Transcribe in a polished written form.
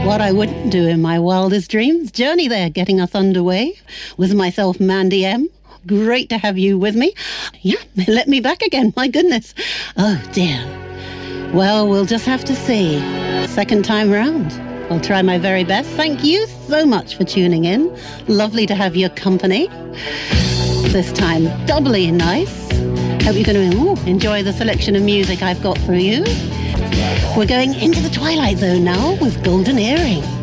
what I wouldn't do in my wildest dreams. Journey there, getting us underway with myself, Mandy M. Great to have you with me. Yeah, let me back again, my goodness. Oh dear. Well, we'll just have to see. Second time round. I'll try my very best. Thank you so much for tuning in. Lovely to have your company. This time, doubly nice. Hope you're going to enjoy the selection of music I've got for you. We're going into the Twilight Zone now with Golden Earring.